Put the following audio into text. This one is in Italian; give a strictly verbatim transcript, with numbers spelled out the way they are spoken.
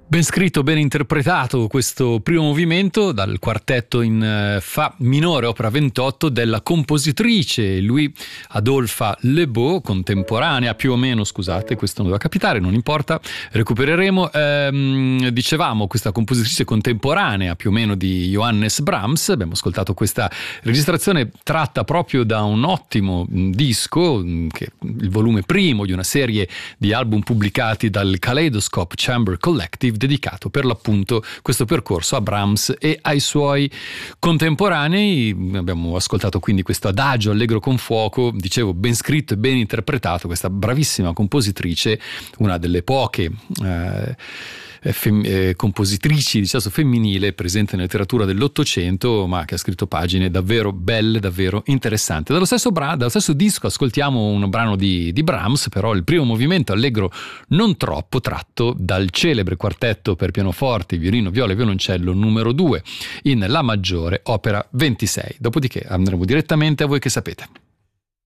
Ben scritto, ben interpretato questo primo movimento dal quartetto in Fa minore, opera ventotto, della compositrice Louise Adolphe Lebeau, contemporanea più o meno, scusate, questo non doveva capitare, non importa, recupereremo. Ehm, dicevamo, questa compositrice contemporanea più o meno di Johannes Brahms. Abbiamo ascoltato questa registrazione tratta proprio da un ottimo disco, che è il volume primo di una serie di album pubblicati dal Kaleidoscope Chamber Collective, dedicato per l'appunto questo percorso a Brahms e ai suoi contemporanei. Abbiamo ascoltato quindi questo adagio allegro con fuoco, dicevo, ben scritto e ben interpretato, questa bravissima compositrice, una delle poche eh, Fem- eh, compositrici di sesso femminile presente nella letteratura dell'Ottocento, ma che ha scritto pagine davvero belle, davvero interessanti. Dallo stesso, bra- dallo stesso disco ascoltiamo un brano di, di Brahms, però il primo movimento allegro non troppo, tratto dal celebre quartetto per pianoforte, violino, viola e violoncello numero due in La maggiore, opera ventisei. Dopodiché andremo direttamente a Voi che sapete.